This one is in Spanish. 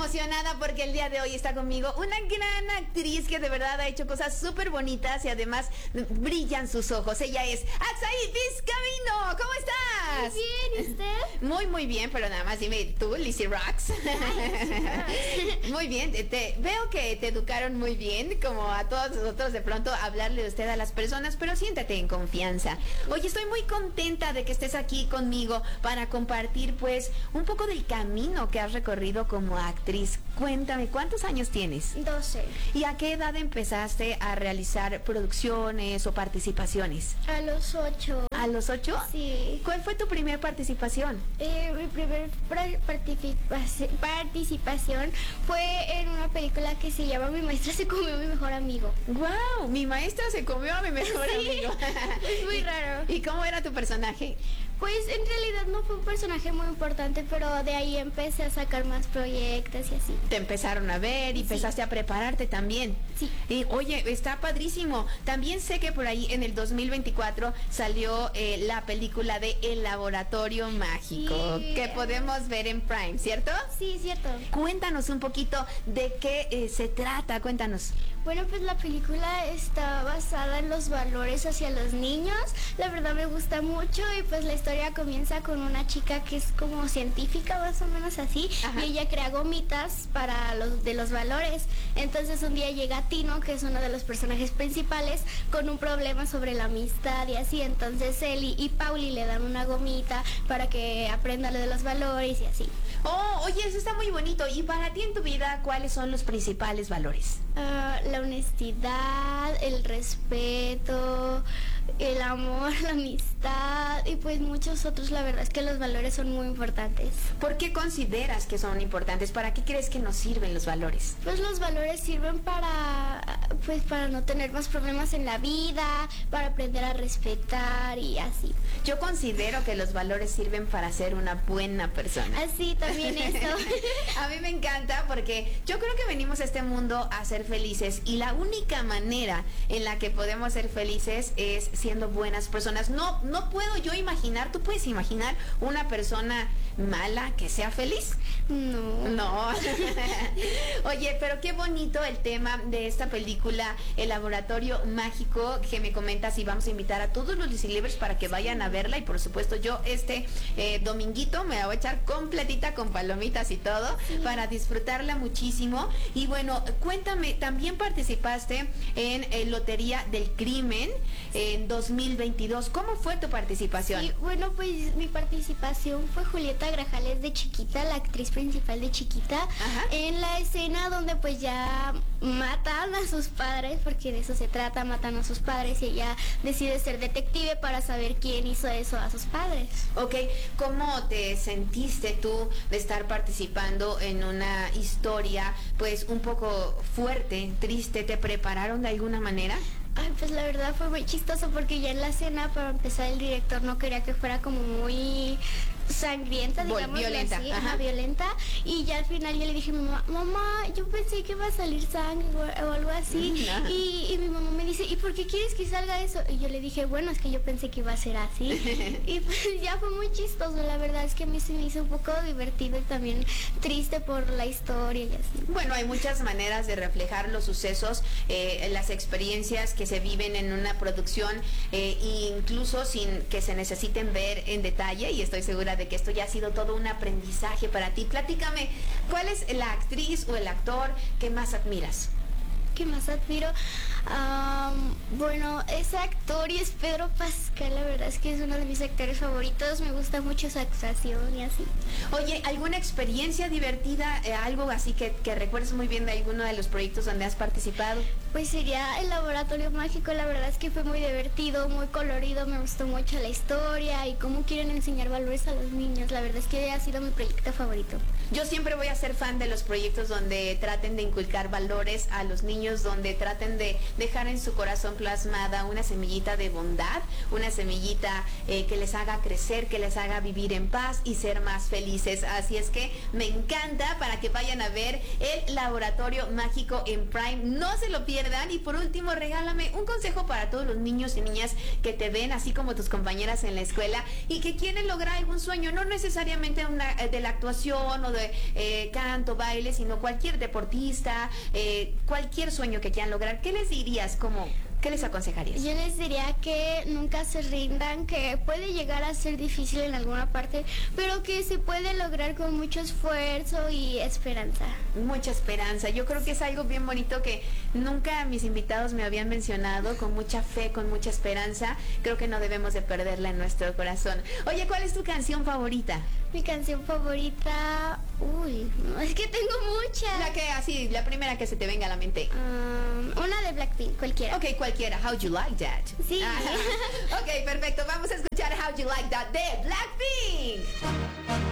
emocionada porque el día de hoy está conmigo una gran actriz que de verdad ha hecho cosas súper bonitas y además brillan sus ojos. Ella es Atsaí Vizcaíno. ¿Cómo estás? Muy bien, ¿y usted? Muy bien, pero nada más dime tú, Lizzy Rocks. Muy bien, veo que te educaron muy bien, como a todos nosotros de pronto hablarle de usted a las personas, pero siéntate en confianza. Oye, estoy muy contenta de que estés aquí conmigo para compartir pues un poco del camino que has recorrido como actriz. Cuéntame, ¿cuántos años tienes? 12. ¿Y a qué edad empezaste a realizar producciones o participaciones? A los 8. ¿A los 8? Sí. ¿Cuál fue tu primera participación? Mi primer participación fue en una película que se llama Mi maestra se comió a mi mejor amigo. ¡Wow! Mi maestra se comió a mi mejor amigo. Es muy raro. ¿Y cómo era tu personaje? Pues en realidad no fue un personaje muy importante, pero de ahí empecé a sacar más proyectos y así. Te empezaron a ver y empezaste a prepararte también. Sí. Y oye, está padrísimo. También sé que por ahí en el 2024 salió la película de El Laboratorio Mágico, Sí. que podemos ver en Prime, ¿cierto? Sí, cierto. Cuéntanos un poquito de qué se trata, cuéntanos. Bueno, pues la película está basada en los valores hacia los niños. La verdad me gusta mucho y pues la historia comienza con una chica que es como científica, más o menos así. Ajá. Y ella crea gomitas para los valores. Entonces un día llega Tino, que es uno de los personajes principales, con un problema sobre la amistad y así. Entonces él y Pauli le dan una gomita para que aprenda lo de los valores y así. Oh, oye, eso está muy bonito. Y para ti en tu vida, ¿cuáles son los principales valores? La honestidad, el respeto, el amor, la amistad y pues muchos otros. La verdad es que los valores son muy importantes. ¿Por qué consideras que son importantes? ¿Para qué crees que nos sirven los valores? Pues los valores sirven para no tener más problemas en la vida, para aprender a respetar y así. Yo considero que los valores sirven para ser una buena persona. Así también eso. A mí me encanta porque yo creo que venimos a este mundo a ser felices y la única manera en la que podemos ser felices es siendo buenas personas. No puedo yo imaginar, ¿tú puedes imaginar una persona mala que sea feliz? No. Oye, pero qué bonito el tema de esta película, El Laboratorio Mágico, que me comentas, y vamos a invitar a todos los Lizzy para que vayan a verla. Y por supuesto yo dominguito me la voy a echar completita con palomitas y todo, para disfrutarla muchísimo. Y bueno, cuéntame, también participaste en Lotería del Crimen en 2022. ¿Cómo fue tu participación? Sí, bueno, pues mi participación fue Julieta Grajales de Chiquita, la actriz principal de Chiquita. Ajá. En la escena donde pues ya matan a sus padres, porque de eso se trata, matan a sus padres y ella decide ser detective para saber quién hizo eso a sus padres. Ok, ¿cómo te sentiste tú de estar participando en una historia pues un poco fuerte, triste? ¿Te prepararon de alguna manera? Ay, pues la verdad fue muy chistoso porque ya en la escena, para empezar, el director no quería que fuera como muy sangrienta, digamos violenta, así, ajá. Violenta, y ya al final yo le dije a mi mamá, yo pensé que iba a salir sangre o algo así, y mi mamá me dice, ¿y por qué quieres que salga eso? Y yo le dije, bueno, es que yo pensé que iba a ser así, y pues ya fue muy chistoso. La verdad es que a mí se me hizo un poco divertido y también triste por la historia y así. Bueno, hay muchas maneras de reflejar los sucesos, las experiencias que se viven en una producción, incluso sin que se necesiten ver en detalle, y estoy segura de que esto ya ha sido todo un aprendizaje para ti. Platícame, ¿cuál es la actriz o el actor que más admiras? ¿Qué más admiro? Bueno, ese actor y es Pedro Pascal. La verdad es que es uno de mis actores favoritos. Me gusta mucho su actuación y así. Oye, ¿alguna experiencia divertida, algo así que recuerdes muy bien de alguno de los proyectos donde has participado? Pues sería El Laboratorio Mágico. La verdad es que fue muy divertido, muy colorido. Me gustó mucho la historia y cómo quieren enseñar valores a los niños. La verdad es que ha sido mi proyecto favorito. Yo siempre voy a ser fan de los proyectos donde traten de inculcar valores a los niños niños donde traten de dejar en su corazón plasmada una semillita de bondad, una semillita que les haga crecer, que les haga vivir en paz y ser más felices. Así es que me encanta, para que vayan a ver el Laboratorio Mágico en Prime. No se lo pierdan. Y por último, regálame un consejo para todos los niños y niñas que te ven, así como tus compañeras en la escuela, y que quieren lograr algún sueño, no necesariamente de la actuación o de canto, baile, sino cualquier deportista, cualquier sueño que quieran lograr. ¿Qué les dirías? ¿Qué les aconsejarías? Yo les diría que nunca se rindan, que puede llegar a ser difícil en alguna parte, pero que se puede lograr con mucho esfuerzo y esperanza. Mucha esperanza. Yo creo que es algo bien bonito que nunca mis invitados me habían mencionado, con mucha fe, con mucha esperanza. Creo que no debemos de perderla en nuestro corazón. Oye, ¿cuál es tu canción favorita? Mi canción favorita... Uy, no, es que tengo muchas. La primera que se te venga a la mente. Una de Blackpink, cualquiera. Ok, cualquiera. How You Like That. Sí. Ok, perfecto. Vamos a escuchar How You Like That de Blackpink.